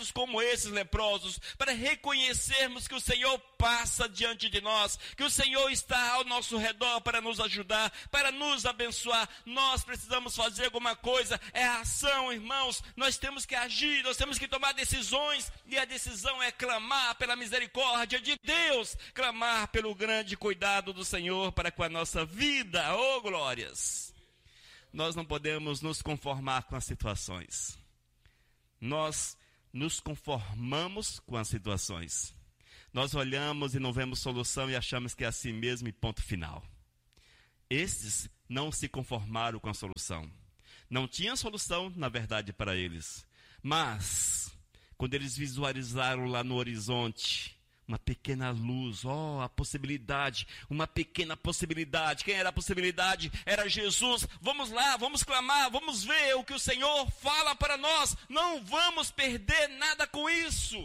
gestos como esses leprosos, para reconhecermos que o Senhor passa diante de nós, que o Senhor está ao nosso redor para nos ajudar, para nos abençoar. Nós precisamos fazer alguma coisa, é a ação, irmãos. Nós temos que agir, nós temos que tomar decisões, e a decisão é clamar pela misericórdia de Deus, clamar pelo grande cuidado do Senhor para com a nossa vida. Oh, glórias! Nós não podemos nos conformar com as situações. Nós nos conformamos com as situações. Nós olhamos e não vemos solução e achamos que é assim mesmo e ponto final. Estes não se conformaram com a solução. Não tinha solução, na verdade, para eles. Mas, quando eles visualizaram lá no horizonte uma pequena luz, a possibilidade, uma pequena possibilidade. Quem era a possibilidade? Era Jesus. Vamos lá, vamos clamar, vamos ver o que o Senhor fala para nós. Não vamos perder nada com isso.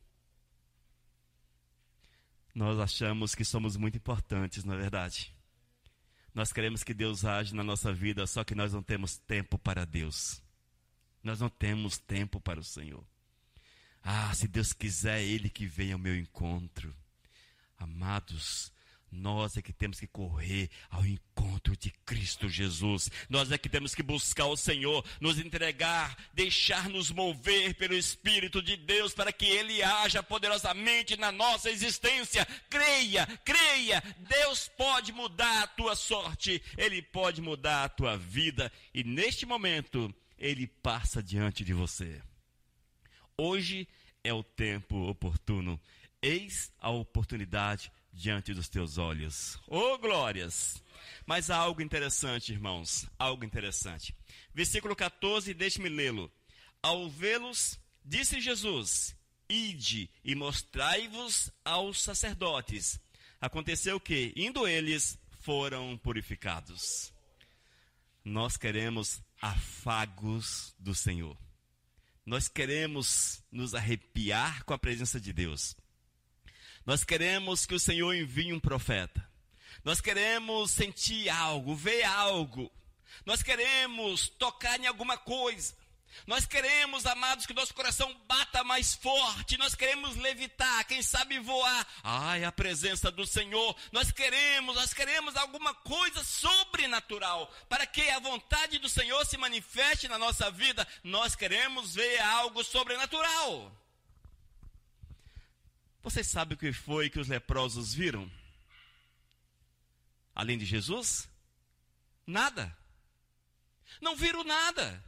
Nós achamos que somos muito importantes, não é verdade? Nós queremos que Deus age na nossa vida, só que nós não temos tempo para Deus. Nós não temos tempo para o Senhor. Se Deus quiser, é Ele que venha ao meu encontro. Amados, nós é que temos que correr ao encontro de Cristo Jesus. Nós é que temos que buscar o Senhor, nos entregar, deixar-nos mover pelo Espírito de Deus, para que Ele haja poderosamente na nossa existência. Creia, creia, Deus pode mudar a tua sorte, Ele pode mudar a tua vida, e neste momento, Ele passa diante de você. Hoje é o tempo oportuno. Eis a oportunidade diante dos teus olhos. Oh, glórias! Mas há algo interessante, irmãos. Algo interessante. Versículo 14, deixe-me lê-lo. Ao vê-los, disse Jesus: ide e mostrai-vos aos sacerdotes. Aconteceu que, indo eles, foram purificados. Nós queremos afagos do Senhor. Nós queremos nos arrepiar com a presença de Deus. Nós queremos que o Senhor envie um profeta. Nós queremos sentir algo, ver algo. Nós queremos tocar em alguma coisa. Nós queremos, amados, que nosso coração bata mais forte. Nós queremos levitar, quem sabe voar. É a presença do Senhor. Nós queremos alguma coisa sobrenatural, para que a vontade do Senhor se manifeste na nossa vida. Nós queremos ver algo sobrenatural. Vocês sabem o que foi que os leprosos viram? Além de Jesus? Nada. Não viram nada.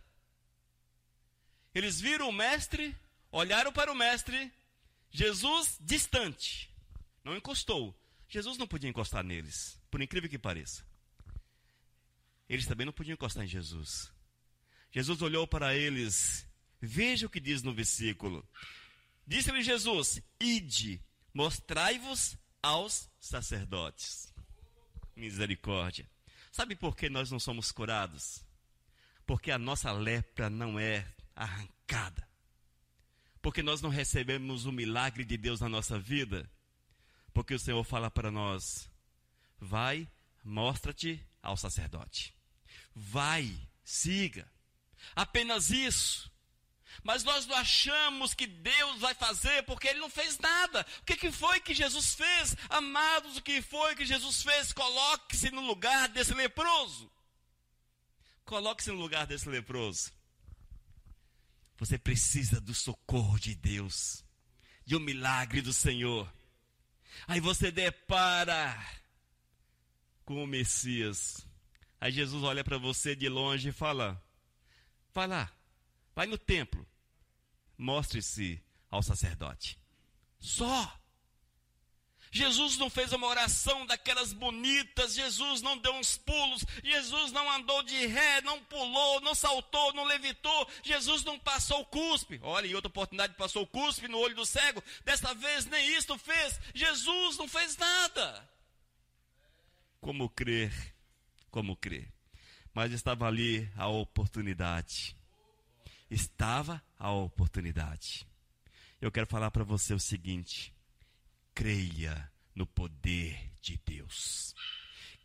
Eles viram o mestre, olharam para o mestre, Jesus distante, não encostou. Jesus não podia encostar neles, por incrível que pareça. Eles também não podiam encostar em Jesus. Jesus olhou para eles, veja o que diz no versículo. Disse-lhe Jesus: ide, mostrai-vos aos sacerdotes. Misericórdia. Sabe por que nós não somos curados? Porque a nossa lepra não é arrancada. Porque nós não recebemos o milagre de Deus na nossa vida. Porque o Senhor fala para nós: vai, mostra-te ao sacerdote. Vai, siga. Apenas isso. Mas nós não achamos que Deus vai fazer, porque Ele não fez nada. O que foi que Jesus fez? Amados, o que foi que Jesus fez? Coloque-se no lugar desse leproso. Coloque-se no lugar desse leproso. Você precisa do socorro de Deus, de um milagre do Senhor. Aí você depara com o Messias. Aí Jesus olha para você de longe e fala: vai lá, vai no templo, mostre-se ao sacerdote. Só. Jesus não fez uma oração daquelas bonitas, Jesus não deu uns pulos, Jesus não andou de ré, não pulou, não saltou, não levitou, Jesus não passou cuspe. Olha, em outra oportunidade passou cuspe no olho do cego, desta vez nem isto fez. Jesus não fez nada. Como crer? Como crer? Mas estava ali a oportunidade. Estava a oportunidade. Eu quero falar para você o seguinte: creia no poder de Deus.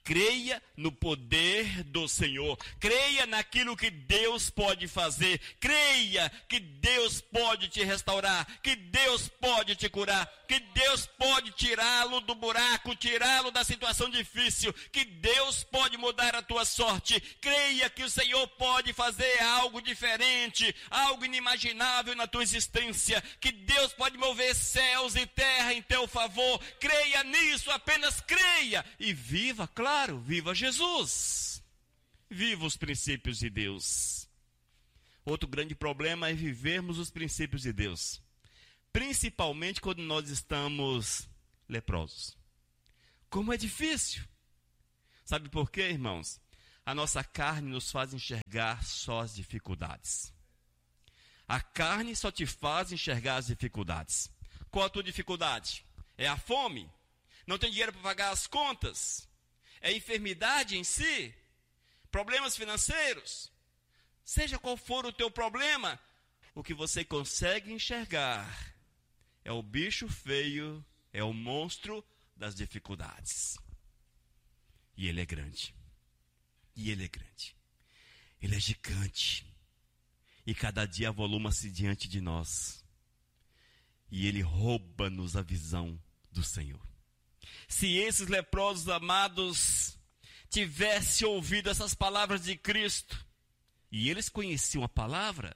Creia no poder do Senhor. Creia naquilo que Deus pode fazer. Creia que Deus pode te restaurar, que Deus pode te curar, que Deus pode tirá-lo do buraco, tirá-lo da situação difícil, que Deus pode mudar a tua sorte. Creia que o Senhor pode fazer algo diferente, algo inimaginável na tua existência, que Deus pode mover céus e terra em teu favor. Creia nisso, apenas creia e viva, claro, viva Jesus. Viva os princípios de Deus. Outro grande problema é vivermos os princípios de Deus, principalmente quando nós estamos leprosos. Como é difícil. Sabe por quê, irmãos? A nossa carne nos faz enxergar só as dificuldades. A carne só te faz enxergar as dificuldades. Qual a tua dificuldade? É a fome? Não tem dinheiro para pagar as contas? É a enfermidade em si? Problemas financeiros? Seja qual for o teu problema, o que você consegue enxergar é o bicho feio, é o monstro das dificuldades. E ele é grande. E ele é grande. Ele é gigante. E cada dia avoluma-se diante de nós. E ele rouba-nos a visão do Senhor. Se esses leprosos amados tivessem ouvido essas palavras de Cristo, e eles conheciam a palavra,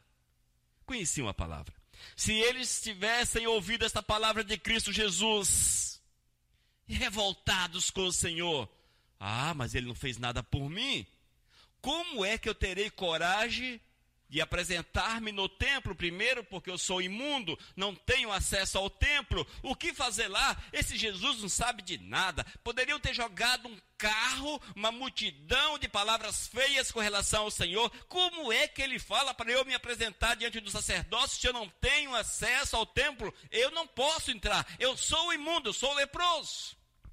se eles tivessem ouvido esta palavra de Cristo Jesus, e revoltados com o Senhor, mas ele não fez nada por mim, como é que eu terei coragem de apresentar-me no templo primeiro, porque eu sou imundo, não tenho acesso ao templo? O que fazer lá? Esse Jesus não sabe de nada. Poderiam ter jogado um carro, uma multidão de palavras feias com relação ao Senhor. Como é que ele fala para eu me apresentar diante do sacerdócio se eu não tenho acesso ao templo? Eu não posso entrar, eu sou imundo, eu sou leproso.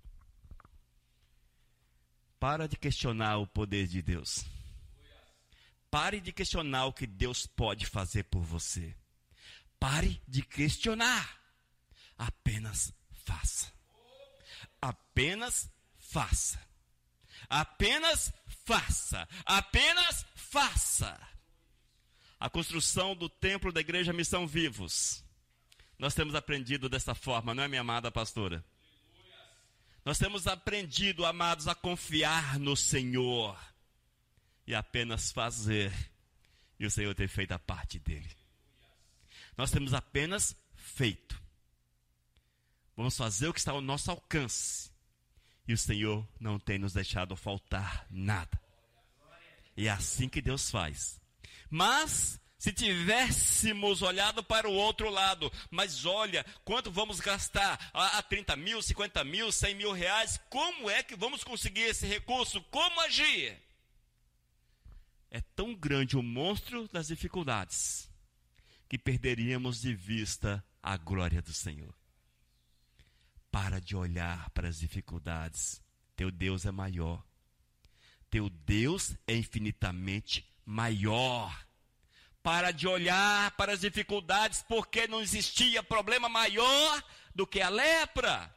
Para de questionar o poder de Deus. Pare de questionar o que Deus pode fazer por você. Pare de questionar. Apenas faça. Apenas faça. Apenas faça. Apenas faça. A construção do templo da Igreja Missão Vivos. Nós temos aprendido dessa forma, não é, minha amada pastora? Nós temos aprendido, amados, a confiar no Senhor. E apenas fazer, e o Senhor ter feito a parte dele. Nós temos apenas feito. Vamos fazer o que está ao nosso alcance. E o Senhor não tem nos deixado faltar nada. E é assim que Deus faz. Mas, se tivéssemos olhado para o outro lado, mas olha, quanto vamos gastar? 30 mil, 50 mil, 100 mil reais, como é que vamos conseguir esse recurso? Como agir? É tão grande o monstro das dificuldades, que perderíamos de vista a glória do Senhor. Para de olhar para as dificuldades. Teu Deus é maior. Teu Deus é infinitamente maior. Para de olhar para as dificuldades, porque não existia problema maior do que a lepra.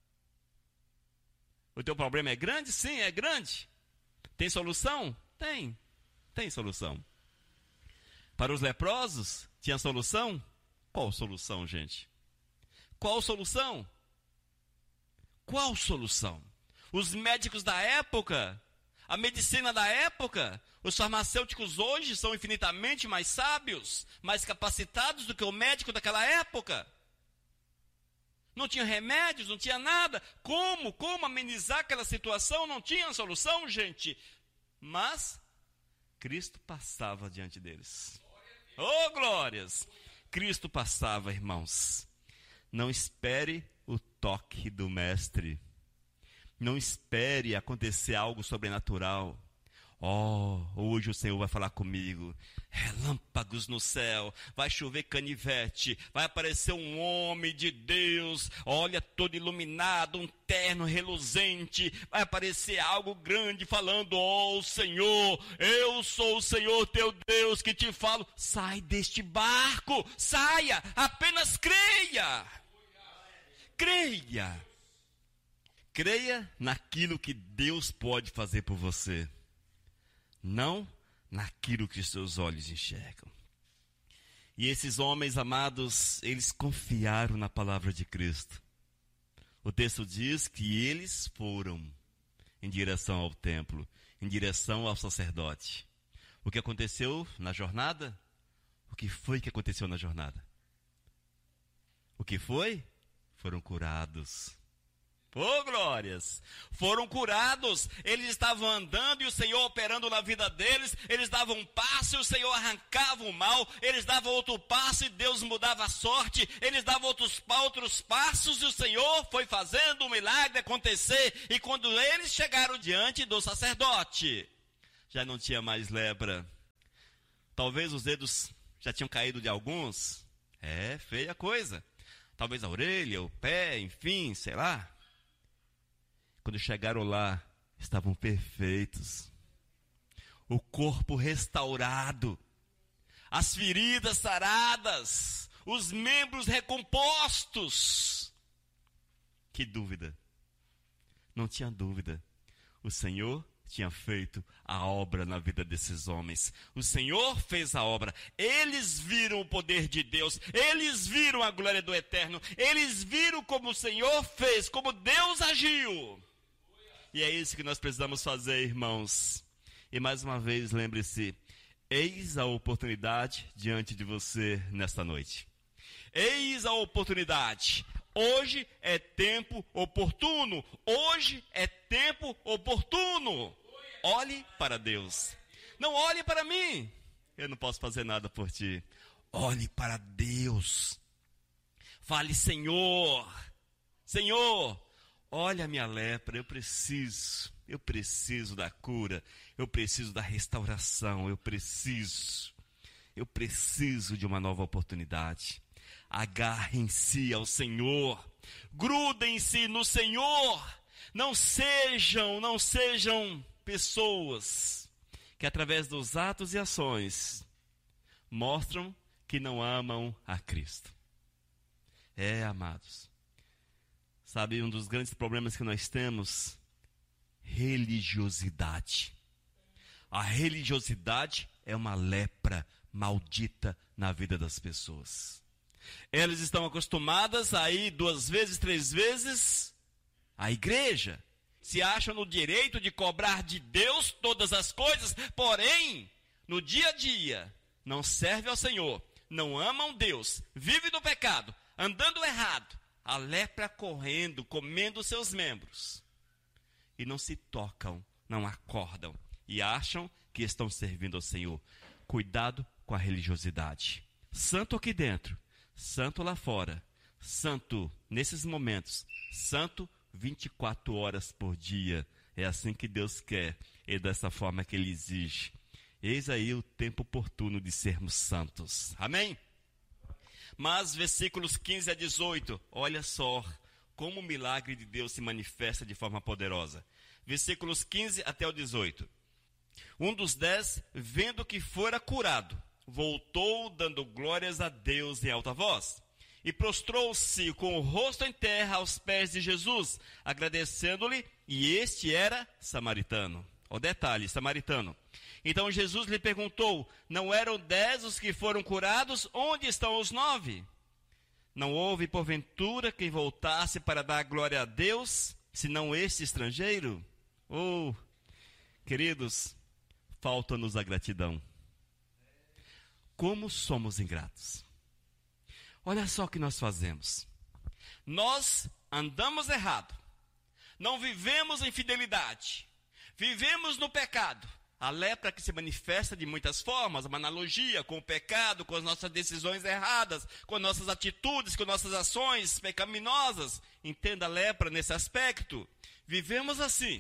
O teu problema é grande? Sim, é grande. Tem solução? Tem. Tem solução. Para os leprosos, tinha solução? Qual solução, gente? Qual solução? Qual solução? Os médicos da época, a medicina da época, os farmacêuticos hoje são infinitamente mais sábios, mais capacitados do que o médico daquela época. Não tinha remédios, não tinha nada. Como amenizar aquela situação? Não tinha solução, gente. Mas Cristo passava diante deles. Oh, glórias! Cristo passava, irmãos. Não espere o toque do Mestre. Não espere acontecer algo sobrenatural. Hoje o Senhor vai falar comigo. Relâmpagos no céu, vai chover canivete, vai aparecer um homem de Deus, olha, todo iluminado, um terno reluzente, vai aparecer algo grande falando: Senhor, eu sou o Senhor teu Deus que te falo. Sai deste barco, saia, apenas creia. Creia. Creia naquilo que Deus pode fazer por você, não naquilo que os seus olhos enxergam. E esses homens amados, eles confiaram na palavra de Cristo. O texto diz que eles foram em direção ao templo, em direção ao sacerdote. O que aconteceu na jornada? O que foi que aconteceu na jornada? O que foi? Foram curados. Oh, glórias! Foram curados. Eles estavam andando e o Senhor operando na vida deles. Eles davam um passo e o Senhor arrancava o mal. Eles davam outro passo e Deus mudava a sorte. Eles davam outros passos e o Senhor foi fazendo o milagre acontecer. E quando eles chegaram diante do sacerdote, já não tinha mais lepra. Talvez os dedos já tinham caído de alguns. É feia coisa. Talvez a orelha, o pé, enfim, sei lá. Quando chegaram lá, estavam perfeitos. O corpo restaurado, as feridas saradas, os membros recompostos. Que dúvida? Não tinha dúvida. O Senhor tinha feito a obra na vida desses homens. O Senhor fez a obra. Eles viram o poder de Deus. Eles viram a glória do Eterno. Eles viram como o Senhor fez, como Deus agiu. E é isso que nós precisamos fazer, irmãos. E mais uma vez, lembre-se, eis a oportunidade diante de você nesta noite. Eis a oportunidade. Hoje é tempo oportuno. Hoje é tempo oportuno. Olhe para Deus. Não olhe para mim. Eu não posso fazer nada por ti. Olhe para Deus. Fale, Senhor. Senhor, olha a minha lepra, eu preciso da cura, eu preciso da restauração, eu preciso de uma nova oportunidade. Agarrem-se ao Senhor, grudem-se no Senhor, não sejam pessoas que através dos atos e ações mostram que não amam a Cristo. Amados. Sabe, um dos grandes problemas que nós temos? Religiosidade. A religiosidade é uma lepra maldita na vida das pessoas. Elas estão acostumadas a ir 2 vezes, 3 vezes à igreja. Se acham no direito de cobrar de Deus todas as coisas, porém, no dia a dia, não serve ao Senhor, não amam Deus, vivem no pecado, andando errado. A lepra correndo, comendo seus membros. E não se tocam, não acordam. E acham que estão servindo ao Senhor. Cuidado com a religiosidade. Santo aqui dentro, santo lá fora. Santo nesses momentos. Santo 24 horas por dia. É assim que Deus quer. E dessa forma que Ele exige. Eis aí o tempo oportuno de sermos santos. Amém? Mas versículos 15 a 18, olha só como o milagre de Deus se manifesta de forma poderosa. Versículos 15 até o 18. Um dos 10, vendo que fora curado, voltou dando glórias a Deus em alta voz. E prostrou-se com o rosto em terra aos pés de Jesus, agradecendo-lhe, e este era samaritano. O detalhe, samaritano. Então Jesus lhe perguntou, não eram 10 os que foram curados? Onde estão os 9? Não houve, porventura, quem voltasse para dar glória a Deus, senão este estrangeiro? Oh, queridos, falta-nos a gratidão. Como somos ingratos. Olha só o que nós fazemos. Nós andamos errado. Não vivemos em fidelidade. Vivemos no pecado. A lepra que se manifesta de muitas formas, uma analogia com o pecado, com as nossas decisões erradas, com nossas atitudes, com nossas ações pecaminosas. Entenda a lepra nesse aspecto. Vivemos assim.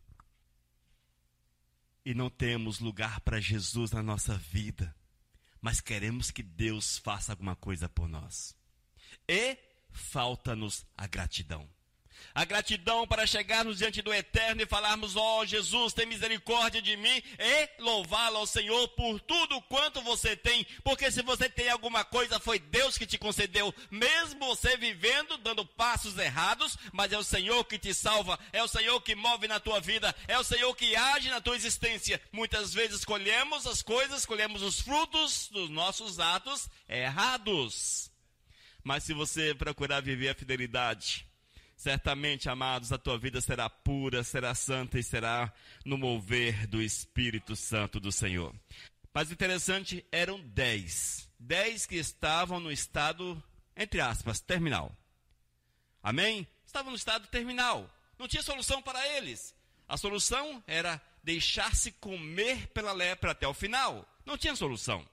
E não temos lugar para Jesus na nossa vida. Mas queremos que Deus faça alguma coisa por nós. E falta-nos a gratidão. A gratidão para chegarmos diante do Eterno e falarmos: ó Jesus, tem misericórdia de mim, e louvá-lo ao Senhor por tudo quanto você tem, porque se você tem alguma coisa, foi Deus que te concedeu, mesmo você vivendo, dando passos errados, mas é o Senhor que te salva, é o Senhor que move na tua vida, é o Senhor que age na tua existência. Muitas vezes colhemos as coisas, colhemos os frutos dos nossos atos errados, mas se você procurar viver a fidelidade, certamente, amados, a tua vida será pura, será santa e será no mover do Espírito Santo do Senhor. Mas interessante, eram 10 que estavam no estado, entre aspas, terminal. Amém? Estavam no estado terminal. Não tinha solução para eles. A solução era deixar-se comer pela lepra até o final. Não tinha solução.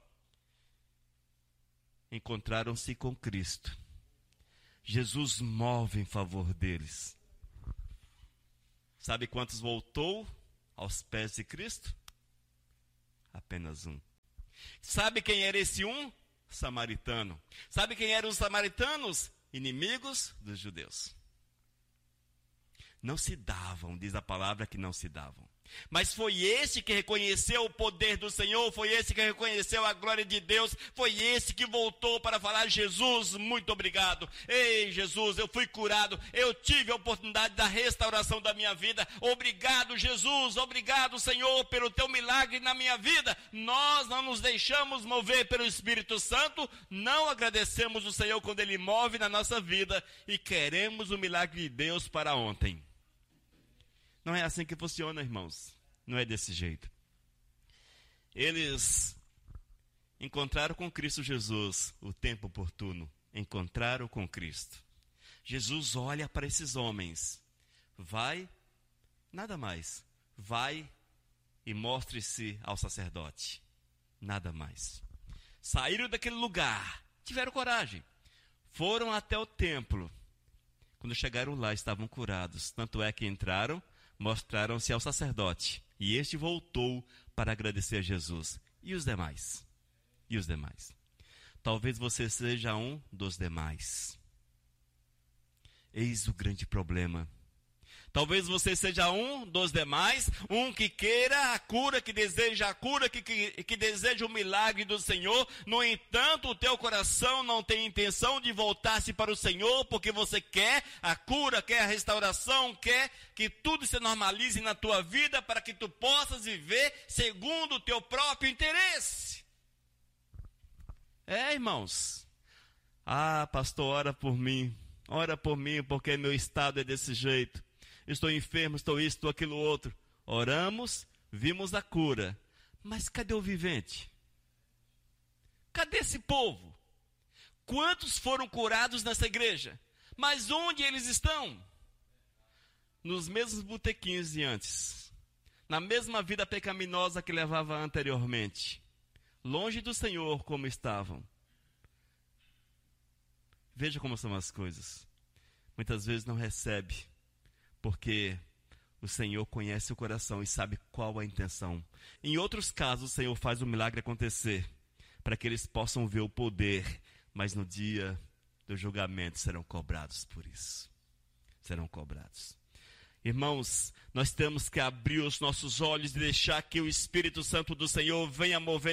Encontraram-se com Cristo. Jesus move em favor deles. Sabe quantos voltou aos pés de Cristo? Apenas um. Sabe quem era esse um? Samaritano. Sabe quem eram os samaritanos? Inimigos dos judeus. Não se davam, diz a palavra que não se davam. Mas foi esse que reconheceu o poder do Senhor, foi esse que reconheceu a glória de Deus, foi esse que voltou para falar: Jesus, muito obrigado. Ei, Jesus, eu fui curado, eu tive a oportunidade da restauração da minha vida. Obrigado, Jesus, obrigado, Senhor, pelo teu milagre na minha vida. Nós não nos deixamos mover pelo Espírito Santo, não agradecemos o Senhor quando Ele move na nossa vida e queremos o milagre de Deus para ontem. Não é assim que funciona, irmãos. Não é desse jeito. Eles encontraram com Cristo Jesus o tempo oportuno. Encontraram com Cristo. Jesus olha para esses homens. Vai, nada mais. Vai e mostre-se ao sacerdote. Nada mais. Saíram daquele lugar. Tiveram coragem. Foram até o templo. Quando chegaram lá, estavam curados. Tanto é que entraram, mostraram-se ao sacerdote, e este voltou para agradecer a Jesus. E os demais? E os demais? Talvez você seja um dos demais. Eis o grande problema. Talvez você seja um dos demais, um que queira a cura, que deseja a cura, que deseja o milagre do Senhor. No entanto, o teu coração não tem intenção de voltar-se para o Senhor, porque você quer a cura, quer a restauração, quer que tudo se normalize na tua vida, para que tu possas viver segundo o teu próprio interesse. Irmãos. Pastor, ora por mim, porque meu estado é desse jeito. Estou enfermo, estou isso, estou aquilo outro. Oramos, vimos a cura. Mas cadê o vivente? Cadê esse povo? Quantos foram curados nessa igreja? Mas onde eles estão? Nos mesmos botequinhos de antes. Na mesma vida pecaminosa que levava anteriormente. Longe do Senhor como estavam. Veja como são as coisas. Muitas vezes não recebe. Porque o Senhor conhece o coração e sabe qual a intenção. Em outros casos, o Senhor faz o milagre acontecer, para que eles possam ver o poder, mas no dia do julgamento serão cobrados por isso. Serão cobrados. Irmãos, nós temos que abrir os nossos olhos e deixar que o Espírito Santo do Senhor venha mover